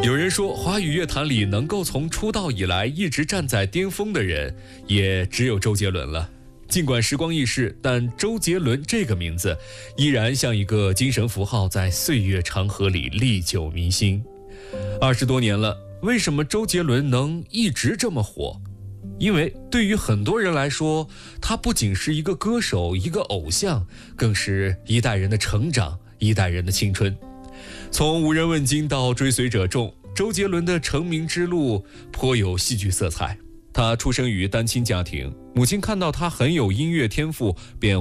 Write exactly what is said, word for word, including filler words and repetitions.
有人说，华语乐坛里能够从出道以来一直站在巅峰的人，也只有周杰伦了。尽管时光易逝，但周杰伦这个名字依然像一个精神符号，在岁月长河里历久弥新。二十多年了，为什么周杰伦能一直这么火？因为对于很多人来说，他不仅是一个歌手，一个偶像，更是一代人的成长，一代人的青春。从无人问津到追随者众，周杰伦的成名之路颇有戏剧色彩。他出生于单亲家庭，母亲看到他很有音乐天赋，便